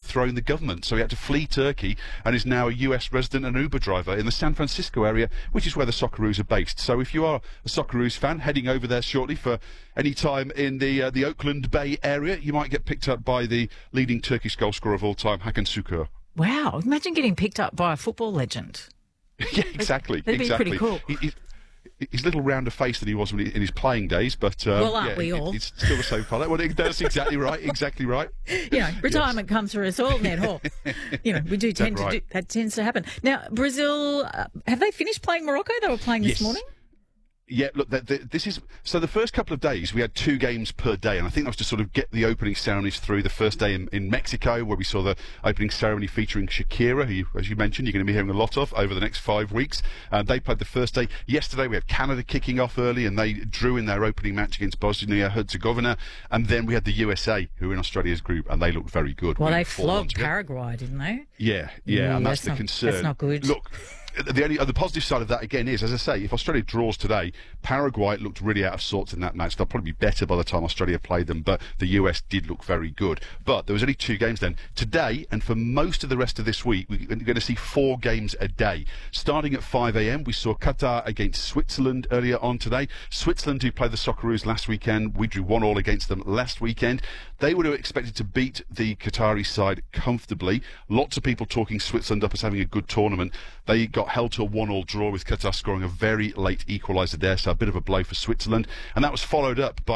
overthrown the government. So he had to flee Turkey and is now a US resident and Uber driver in the San Francisco area, which is where the Socceroos are based. So if you are a Socceroos fan heading over there shortly for any time in the Oakland Bay area, you might get picked up by the leading Turkish goal scorer of all time, Hakan Şükür. Wow, imagine getting picked up by a football legend. Yeah, exactly. That'd be pretty cool. He's a little rounder face than he was in his playing days, but aren't we all? It's still the same colour. Well, that's exactly right. Exactly right. Retirement comes for us all, Ned Hall. We do tend to do that. Tends to happen. Now, Brazil, have they finished playing Morocco? They were playing this morning. Yeah, look, this is... So the first couple of days, we had 2 games per day, and I think that was to sort of get the opening ceremonies through. The first day in Mexico, where we saw the opening ceremony featuring Shakira, who, as you mentioned, you're going to be hearing a lot of over the next 5 weeks. They played the first day. Yesterday, we had Canada kicking off early, and they drew in their opening match against Bosnia-Herzegovina. And then we had the USA, who were in Australia's group, and they looked very good. Well, they flogged Paraguay, didn't they? Yeah, and that's the concern. That's not good. Look... The positive side of that, again, is, as I say, if Australia draws today, Paraguay looked really out of sorts in that match. They'll probably be better by the time Australia played them, but the US did look very good. But there was only 2 games then. Today, and for most of the rest of this week, we're going to see 4 games a day. Starting at 5 a.m, we saw Qatar against Switzerland earlier on today. Switzerland, who played the Socceroos last weekend, we drew 1-1 against them last weekend. They would have expected to beat the Qatari side comfortably. Lots of people talking Switzerland up as having a good tournament. They got held to a 1-1 draw with Qatar scoring a very late equaliser there, so a bit of a blow for Switzerland. And that was followed up by